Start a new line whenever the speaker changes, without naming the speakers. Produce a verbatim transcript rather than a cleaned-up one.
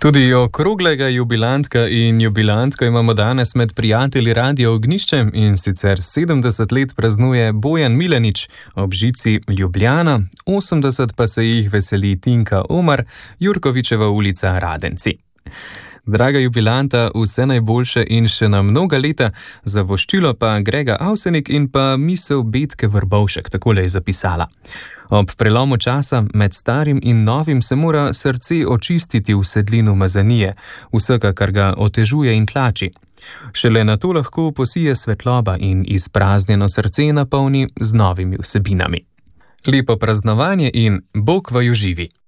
Tudi okroglega jubilantka in jubilantko imamo danes med prijatelji Radia Ognjišče, in sicer sedemdeset let praznuje Bojan Milanič ob žici Ljubljana, osemdeset pa se jih veseli Tinka Omar, Jurkovičeva ulica Radenci. Draga jubilanta, vse najboljše in še na mnoga leta, za voščilo pa Grega Avsenik in pa misel Betke Vrbovšek, takole je zapisala. Ob prelomu časa med starim in novim se mora srce očistiti v sedlinu mazanije, vsega, kar ga otežuje in tlači. Šele na to lahko posije svetloba in izpraznjeno srce napolni z novimi vsebinami. Lepo praznovanje in Bog vaju živi!